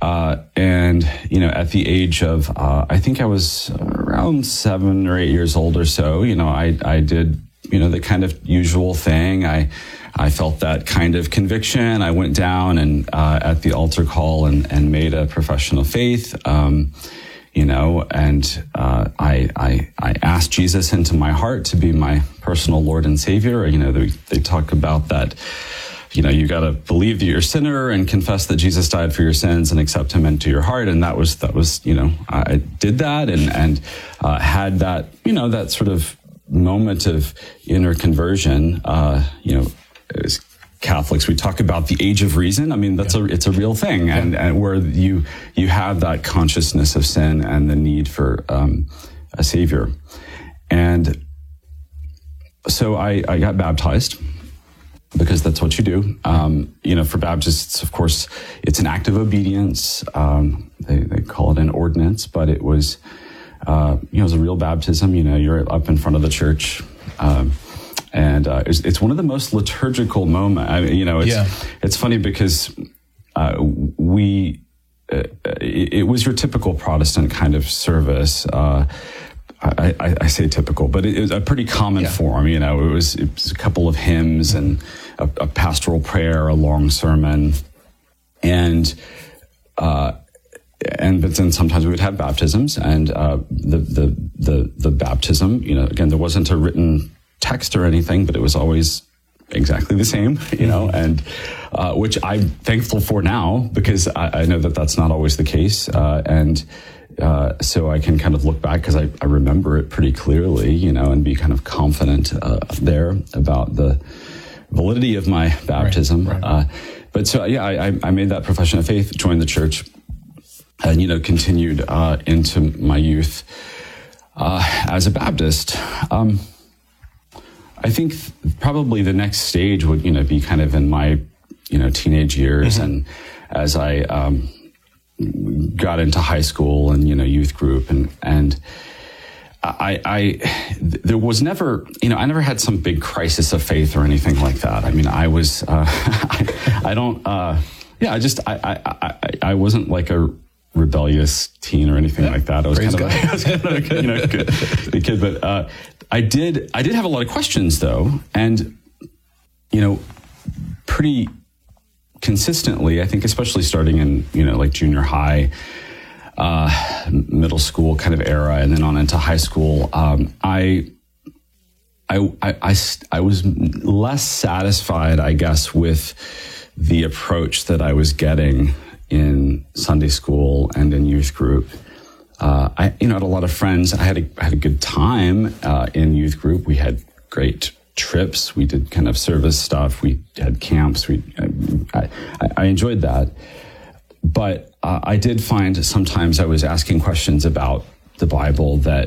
And, at the age of, I think I was around 7 or 8 years old or so, I did, the kind of usual thing. I felt that kind of conviction. I went down and at the altar call and made a profession of faith, and I asked Jesus into my heart to be my personal Lord and Savior. They talk about that. You got to believe that you're a sinner and confess that Jesus died for your sins and accept him into your heart. And that was, I did that and had that, that sort of moment of inner conversion. As Catholics, we talk about the age of reason. I mean, it's a real thing. And where you have that consciousness of sin and the need for a savior. And so I got baptized, because that's what you do. For Baptists, of course, it's an act of obedience. They call it an ordinance, but it was, it was a real baptism. You're up in front of the church, and it's one of the most liturgical moments. It's funny because it was your typical Protestant kind of service. I say typical, but it was a pretty common form. It was a couple of hymns and a pastoral prayer, a long sermon, but then sometimes we would have baptisms, and the baptism. Again, there wasn't a written text or anything, but it was always exactly the same. And which I'm thankful for now, because I know that that's not always the case, so I can kind of look back, because I remember it pretty clearly, and be kind of confident there about the validity of my baptism. Right. But so, I made that profession of faith, joined the church, and, continued into my youth as a Baptist. I think probably the next stage would, be kind of in my, teenage years. Mm-hmm. And as I got into high school and, youth group, and there was never, I never had some big crisis of faith or anything like that. I mean, I was, I wasn't like a rebellious teen or anything like that. I was kind of good kid, but I did have a lot of questions though, and pretty consistently, I think, especially starting in like junior high, middle school kind of era, and then on into high school, I was less satisfied, I guess, with the approach that I was getting in Sunday school and in youth group. I had a lot of friends. I had a good time in youth group. We had great trips. We did kind of service stuff. We had camps. I enjoyed that. But I did find sometimes I was asking questions about the Bible that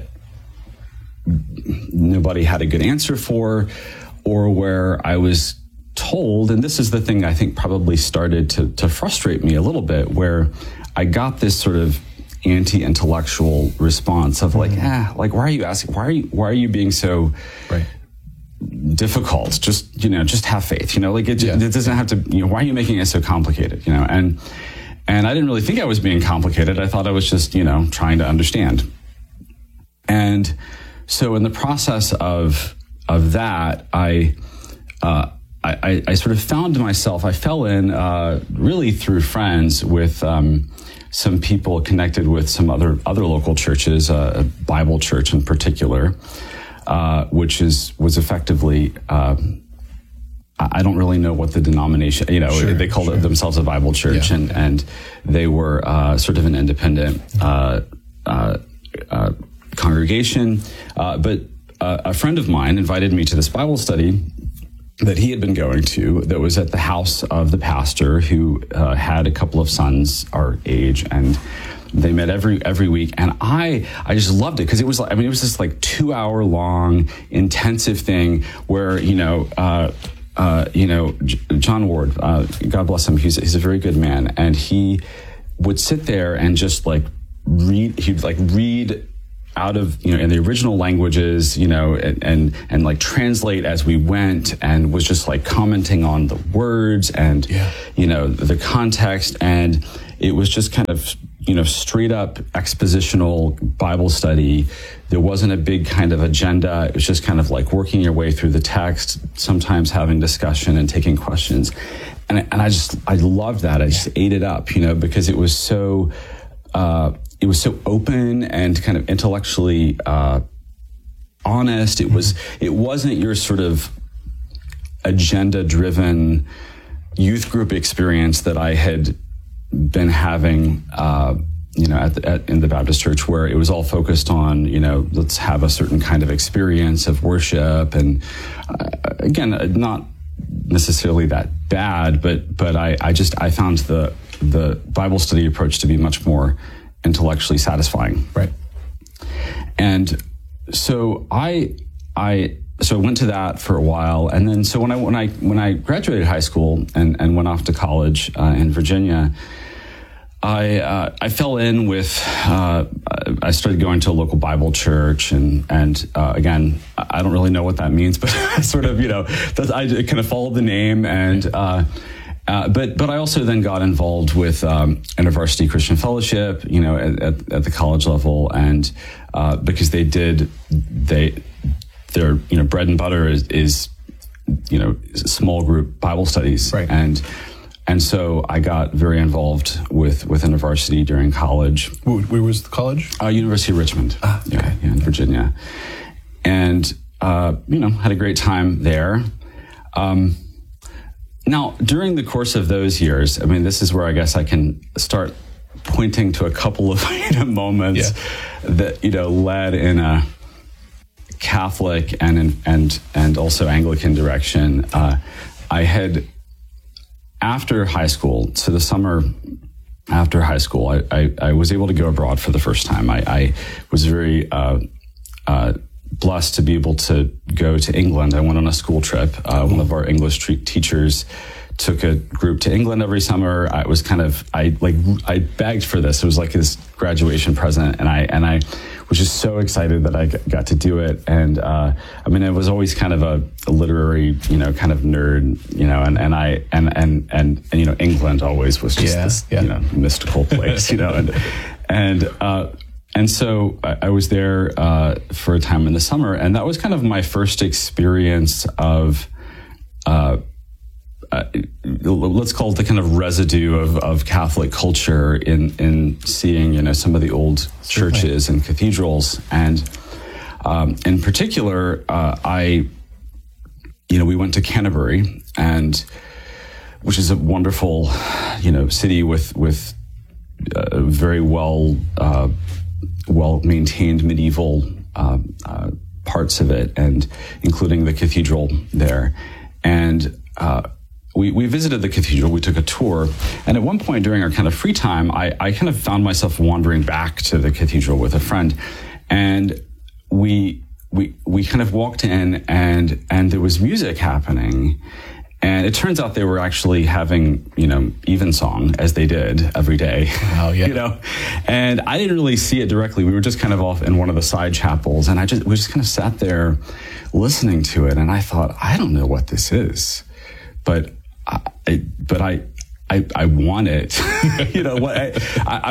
nobody had a good answer for, or where I was told, and this is the thing I think probably started to frustrate me a little bit, where I got this sort of anti-intellectual response of like, why are you asking? Why are you being so difficult? Just have faith. It doesn't have to. Why are you making it so complicated? And I didn't really think I was being complicated. I thought I was just trying to understand. And so in the process of that, I sort of found myself. I fell in really through friends with some people connected with some other local churches, a Bible church in particular, which was effectively. I don't really know what the denomination. They called it themselves a Bible church, and they were sort of an independent congregation. But a friend of mine invited me to this Bible study that he had been going to, that was at the house of the pastor, who had a couple of sons our age, and they met every week. And I just loved it, because it was this like 2-hour long intensive thing where John Ward, God bless him, he's a very good man, and he would sit there and just like read. He'd like read out of, in the original languages, and like translate as we went, and was just like commenting on the words and, the context. And it was just kind of, straight up expositional Bible study. There wasn't a big kind of agenda. It was just kind of like working your way through the text, sometimes having discussion and taking questions. And I loved that. I just ate it up, because it was so open and kind of intellectually honest. It wasn't your sort of agenda-driven youth group experience that I had been having, in the Baptist church, where it was all focused on, let's have a certain kind of experience of worship. And again, not necessarily that bad, but I found the Bible study approach to be much more intellectually satisfying. Right. And so I went to that for a while, and then so when I graduated high school and went off to college in Virginia, I fell in with I started going to a local Bible church, and again, I don't really know what that means, but sort of I kind of followed the name, and but I also then got involved with InterVarsity Christian Fellowship, at the college level, and because their bread and butter is small group Bible studies, right. And so I got very involved with InterVarsity during college. Where was the college? University of Richmond. Okay. Yeah, in Virginia, and had a great time there. Now, during the course of those years, this is where I guess I can start pointing to a couple of moments that led in a Catholic and also Anglican direction. I had, after high school, so the summer after high school, I was able to go abroad for the first time. I was very blessed to be able to go to England. I went on a school trip. One of our English teachers took a group to England every summer. I begged for this. It was like his graduation present, and I was just so excited that I got to do it. And I was always kind of a literary, kind of nerd, and England always was just this, mystical place, and so I was there for a time in the summer, and that was kind of my first experience of, let's call it the kind of residue of Catholic culture in seeing, some of the old churches and cathedrals. And in particular, we went to Canterbury, which is a wonderful, city with very well-maintained medieval parts of it, and including the cathedral there. And we visited the cathedral, we took a tour, and at one point during our kind of free time, I kind of found myself wandering back to the cathedral with a friend, and we kind of walked in, and there was music happening. And it turns out they were actually having, evensong, as they did every day. Oh, yeah. And I didn't really see it directly. We were just kind of off in one of the side chapels, and we just kind of sat there listening to it. And I thought, I don't know what this is, but I want it. I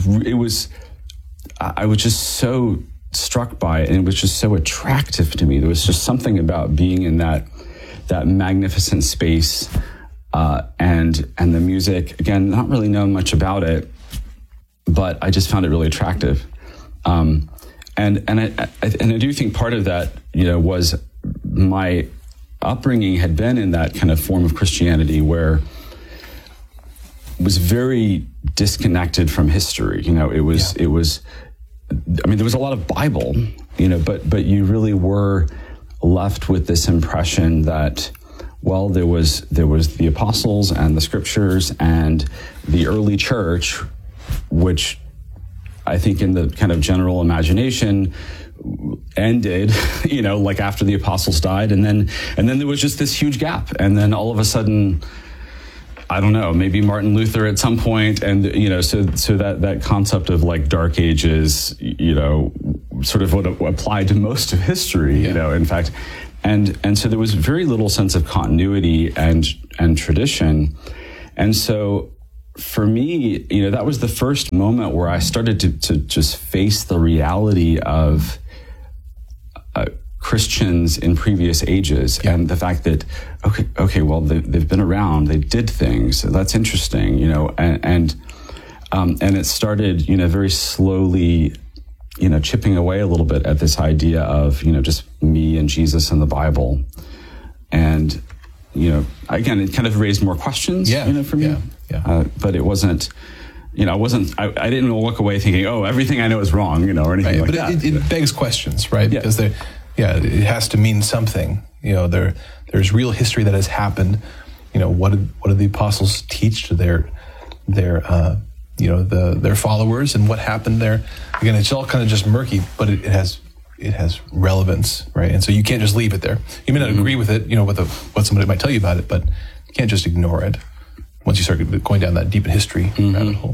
was just so struck by it, and it was just so attractive to me. There was just something about being in that magnificent space, and the music. Again, not really knowing much about it, but I just found it really attractive. And I do think part of that, was my upbringing had been in that kind of form of Christianity where it was very disconnected from history. It was. There was a lot of Bible, but you really were left with this impression that, well, there was the apostles and the scriptures and the early church, which I think in the kind of general imagination ended, like after the apostles died, and then there was just this huge gap, and then all of a sudden, I don't know, maybe Martin Luther at some point, and so that concept of like Dark Ages, sort of what applied to most of history, in fact, and so there was very little sense of continuity and tradition, and so for me, that was the first moment where I started to just face the reality of Christians in previous ages, and the fact that okay, well they've been around, they did things. That's interesting, and it started, very slowly, chipping away a little bit at this idea of just me and Jesus and the Bible, and again, it kind of raised more questions, for me. But it wasn't. I didn't walk away thinking, "Oh, everything I know is wrong," or anything like that. But it begs questions, right? Because it has to mean something. There's real history that has happened. What did the apostles teach to their followers, and what happened there? Again, it's all kind of just murky, but it has relevance, right? And so you can't just leave it there. You may not agree with it, what somebody might tell you about it, but you can't just ignore it once you start going down that deep in history rabbit hole.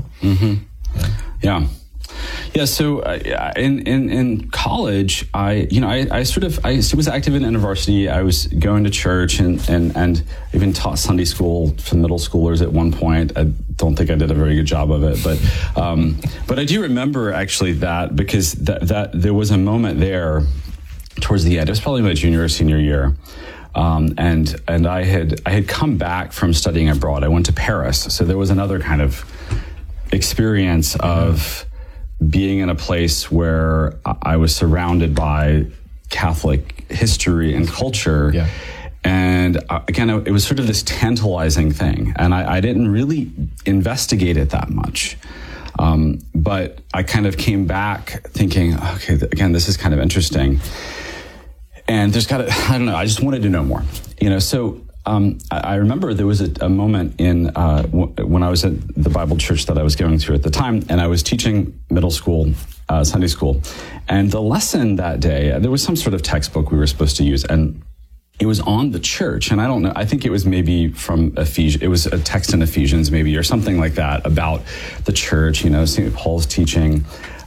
Yeah. So in college, I was active in InterVarsity. I was going to church and even taught Sunday school to middle schoolers at one point. I don't think I did a very good job of it, but I do remember actually that, because that there was a moment there towards the end. It was probably my junior or senior year. And I had come back from studying abroad. I went to Paris. So there was another kind of experience of being in a place where I was surrounded by Catholic history and culture. Yeah. And again, it was sort of this tantalizing thing. And I didn't really investigate it that much. But I kind of came back thinking, okay, again, this is kind of interesting. And I don't know, I just wanted to know more. So I remember there was a moment when I was at the Bible church that I was going to at the time, and I was teaching middle school, Sunday school. And the lesson that day, there was some sort of textbook we were supposed to use, and it was on the church. And I don't know, I think it was maybe from Ephesians, it was a text in Ephesians maybe, or something like that, about the church, St. Paul's teaching.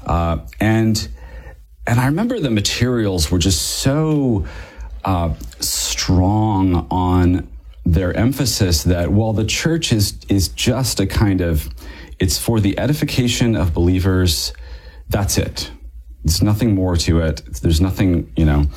And I remember the materials were just so strong on their emphasis that while the church is just a kind of, it's for the edification of believers, that's it. There's nothing more to it. There's nothing,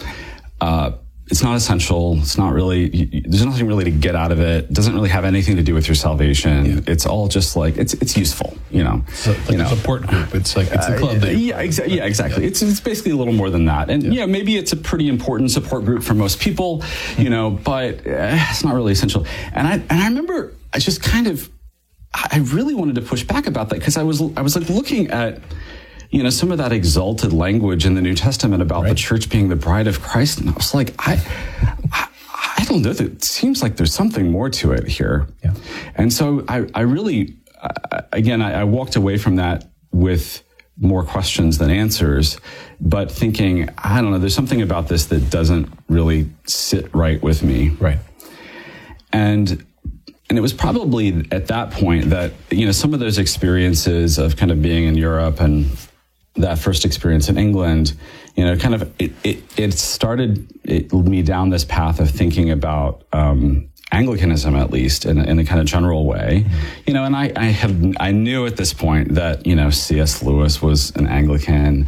it's not essential. It's not really, there's nothing really to get out of it. It doesn't really have anything to do with your salvation. Yeah. It's all just like, it's useful, So a support group. It's like, it's a club. Exactly. Yeah. It's basically a little more than that. And maybe it's a pretty important support group for most people, but it's not really essential. And I remember I just kind of, I really wanted to push back about that, because I was like looking at, some of that exalted language in the New Testament about the church being the bride of Christ. And I was like, I don't know, it seems like there's something more to it here. Yeah. And so I really, again, I walked away from that with more questions than answers, but thinking, I don't know, there's something about this that doesn't really sit right with me. Right. And it was probably at that point that, some of those experiences of kind of being in Europe and that first experience in England, kind of, it started me down this path of thinking about Anglicanism, at least in a kind of general way, and I knew at this point that, C.S. Lewis was an Anglican,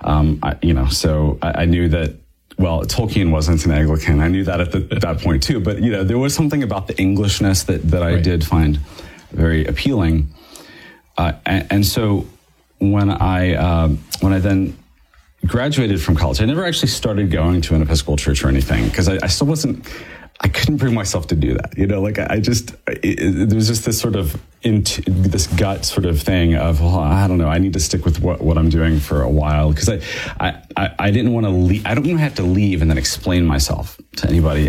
so I knew that, well, Tolkien wasn't an Anglican. I knew that at that point too, but, there was something about the Englishness that I did find very appealing. And so when I then graduated from college, I never actually started going to an Episcopal church or anything, because I still I couldn't bring myself to do that. There was just this sort of, this gut sort of thing of, well, I don't know, I need to stick with what I'm doing for a while, because I didn't want to leave. I don't want to have to leave and then explain myself to anybody.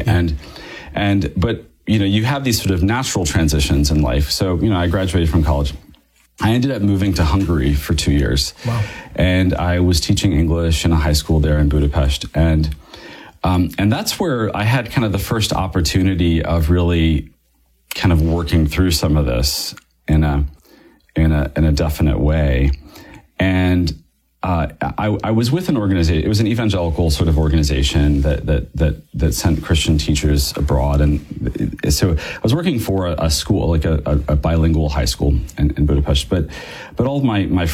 But you have these sort of natural transitions in life. So, I graduated from college. I ended up moving to Hungary for 2 years. Wow. And I was teaching English in a high school there in Budapest. And that's where I had kind of the first opportunity of really kind of working through some of this in a definite way. And I was with an organization. It was an evangelical sort of organization that sent Christian teachers abroad, and so I was working for a school, like a bilingual high school in Budapest. But all of my